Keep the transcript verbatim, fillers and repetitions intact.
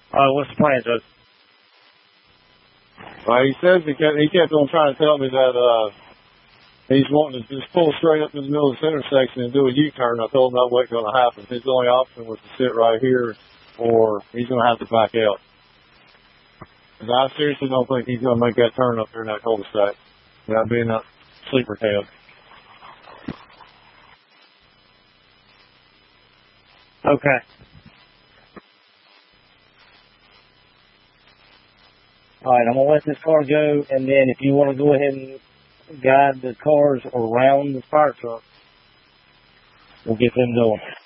Uh, what's the plan, Judge? Well, he says he kept, he kept on trying to tell me that uh, he's wanting to just pull straight up in the middle of this intersection and do a U-turn. I told him that wasn't going to happen. His only option was to sit right here, or he's going to have to back out. And I seriously don't think he's going to make that turn up there in that cul-de-sac without being a sleeper cab. Okay. All right, I'm going to let this car go, and then if you want to go ahead and guide the cars around the fire truck, we'll get them going.